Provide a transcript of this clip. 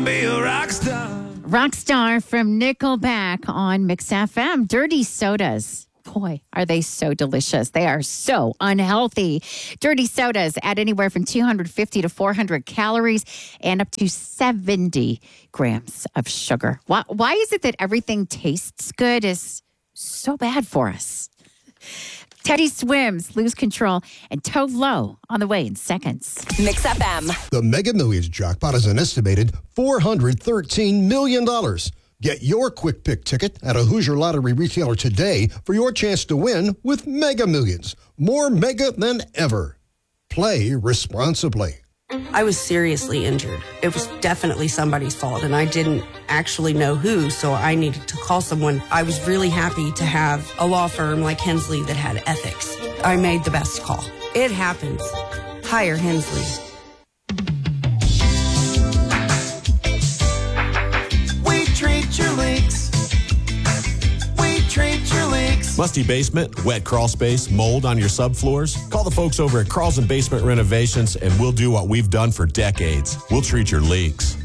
be a rock star. Rockstar from Nickelback on Mix FM. Dirty sodas. Boy, are they so delicious. They are so unhealthy. Dirty sodas add anywhere from 250 to 400 calories and up to 70 grams of sugar. Why is it that everything tastes good is so bad for us? Teddy Swims, Lose Control, and Tove Lo on the way in seconds. Mix FM. The Mega Millions jackpot is an estimated $413 million. Get your quick pick ticket at a Hoosier Lottery retailer today for your chance to win with Mega Millions. More mega than ever. Play responsibly. I was seriously injured. It was definitely somebody's fault, and I didn't actually know who, so I needed to call someone. I was really happy to have a law firm like Hensley that had ethics. I made the best call. It happens. Hire Hensley. We treat your leaks. We treat your leaks. Musty basement, wet crawl space, mold on your subfloors? Call the folks over at Carlson Basement Renovations and we'll do what we've done for decades. We'll treat your leaks.